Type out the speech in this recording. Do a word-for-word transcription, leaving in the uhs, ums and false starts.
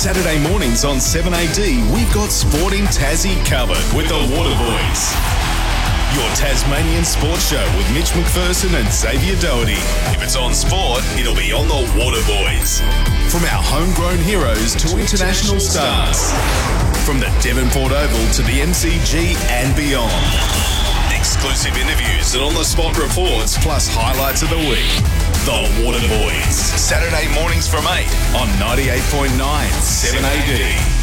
Saturday mornings on seven A D, we've got Sport in Tassie covered with the Waterboys. Your Tasmanian sports show with Mitch McPherson and Xavier Doherty. If it's on sport, it'll be on the Waterboys. From our homegrown heroes to international stars. From the Devonport Oval to the M C G and beyond. Exclusive interviews and on-the-spot reports, plus highlights of the week. The Waterboys. Saturday mornings from eight on ninety-eight point nine seven A D.